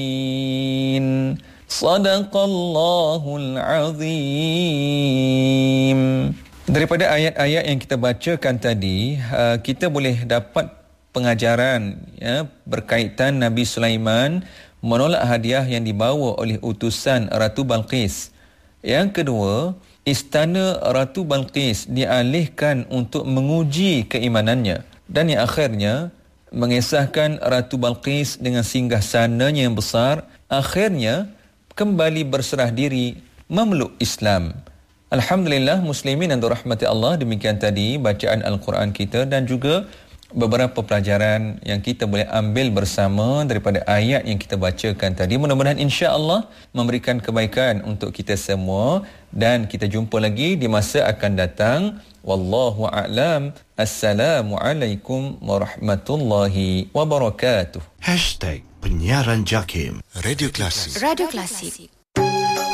Sadaqallahul azim. Daripada ayat-ayat yang kita bacakan tadi, kita boleh dapat pengajaran berkaitan Nabi Sulaiman menolak hadiah yang dibawa oleh utusan Ratu Balqis. Yang kedua, istana Ratu Balqis dialihkan untuk menguji keimanannya. Dan yang akhirnya, mengisahkan Ratu Balqis dengan singgahsananya yang besar, akhirnya kembali berserah diri memeluk Islam. Alhamdulillah muslimin yang dirahmati Allah, demikian tadi bacaan Al-Quran kita dan juga beberapa pelajaran yang kita boleh ambil bersama daripada ayat yang kita bacakan tadi. Mudah-mudahan insya-Allah memberikan kebaikan untuk kita semua dan kita jumpa lagi di masa akan datang. Wallahu a'lam. Assalamualaikum warahmatullahi wabarakatuh. #Penyiaran Jakim. Radio Klasik. Radio Klasik.